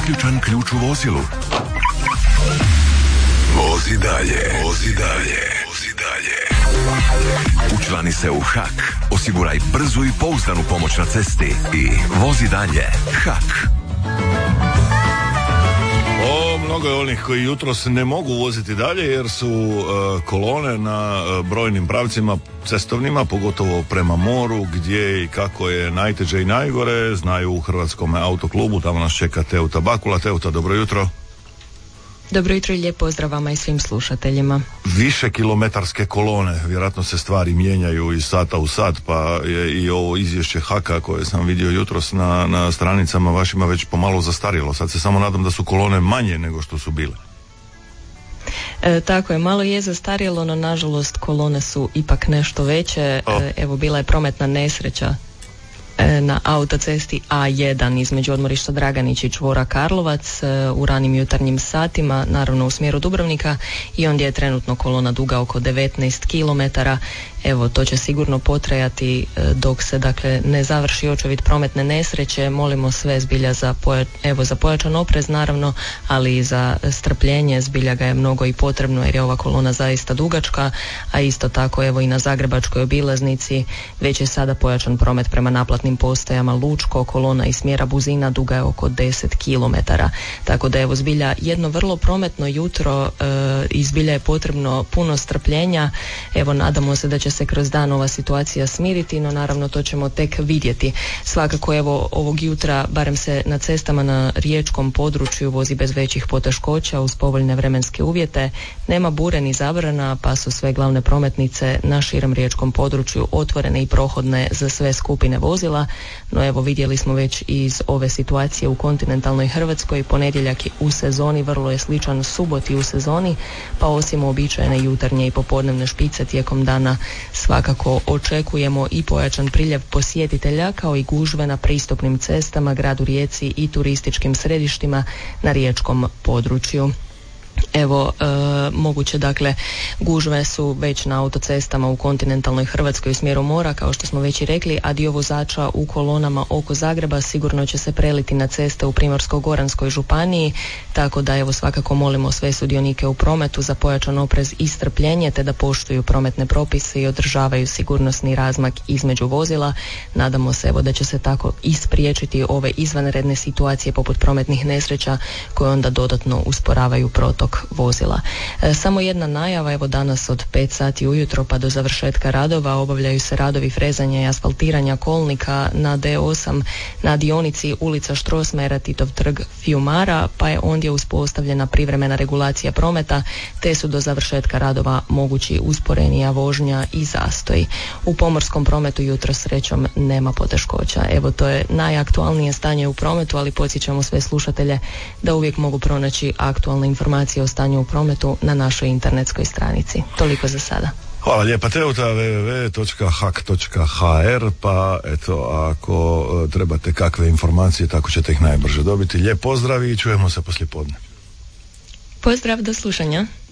zaključan ključ u vozilu? Vozi dalje, vozi dalje, vozi dalje. Učlani se u HAK, osiguraj brzu i pouzdanu pomoć na cesti i vozi dalje. HAK. Mnogo je onih koji jutros ne mogu voziti dalje jer su kolone na brojnim pravcima cestovnima, pogotovo prema moru, gdje i kako je najteže i najgore, znaju u Hrvatskom autoklubu. Tamo nas čeka Teuta Bakula. Teuta, dobro jutro. Dobro jutro i lijep pozdrav vama i svim slušateljima. Više kilometarske kolone, vjerojatno se stvari mijenjaju iz sata u sat, pa je i ovo izvješće HAK-a koje sam vidio jutros na stranicama vašima već pomalo zastarjelo. Sad se samo nadam da su kolone manje nego što su bile. Tako je, malo je zastarjelo, no nažalost kolone su ipak nešto veće. Evo, bila je prometna nesreća na autocesti A1 između odmorišta Draganić i čvora Karlovac u ranim jutarnjim satima, naravno u smjeru Dubrovnika, i ondje je trenutno kolona duga oko 19 km. Evo, to će sigurno potrajati dok se dakle ne završi očevid prometne nesreće. Molimo sve zbilja za pojačan oprez naravno, ali i za strpljenje, zbilja ga je mnogo i potrebno jer je ova kolona zaista dugačka, a isto tako evo i na Zagrebačkoj obilaznici već je sada pojačan promet prema naplatnim postajama Lučko, kolona iz smjera Buzina duga je oko 10 km. Tako da evo zbilja jedno vrlo prometno jutro i zbilja je potrebno puno strpljenja. Evo, nadamo se da će se kroz dan ova situacija smiriti, no naravno to ćemo tek vidjeti. Svakako evo ovog jutra barem se na cestama na riječkom području vozi bez većih poteškoća uz povoljne vremenske uvjete. Nema bure ni zabrana, pa su sve glavne prometnice na širem riječkom području otvorene i prohodne za sve skupine vozila. No evo, vidjeli smo već iz ove situacije u kontinentalnoj Hrvatskoj, ponedjeljak je u sezoni, vrlo je sličan suboti u sezoni, pa osim uobičajene jutarnje i popodnevne špice tijekom dana svakako očekujemo i pojačan priljev posjetitelja kao i gužve na pristupnim cestama, gradu Rijeci i turističkim središtima na riječkom području. Evo, moguće dakle gužve su već na autocestama u kontinentalnoj Hrvatskoj u smjeru mora, kao što smo već i rekli, a dio vozača u kolonama oko Zagreba sigurno će se preliti na ceste u Primorsko-goranskoj županiji, tako da evo svakako molimo sve sudionike u prometu za pojačan oprez i strpljenje, te da poštuju prometne propise i održavaju sigurnosni razmak između vozila. Nadamo se evo da će se tako ispriječiti ove izvanredne situacije poput prometnih nesreća koje onda dodatno usporavaju protok vozila. Samo jedna najava, evo danas od 5 sati ujutro pa do završetka radova obavljaju se radovi frezanja i asfaltiranja kolnika na D8 na dionici ulica Štrosmajera, Titov trg, Fiumara, pa je ondje uspostavljena privremena regulacija prometa, te su do završetka radova mogući usporenija vožnja i zastoj. U pomorskom prometu jutro srećom nema poteškoća. Evo, to je najaktualnije stanje u prometu, ali podsjećamo sve slušatelje da uvijek mogu pronaći aktualne informacije o stanju u prometu na našoj internetskoj stranici. Toliko za sada. Hvala lijepa Teuta, www.hak.hr, pa eto, ako trebate kakve informacije, tako ćete ih najbrže dobiti. Lijep pozdrav i čujemo se poslijepodne. Pozdrav, do slušanja.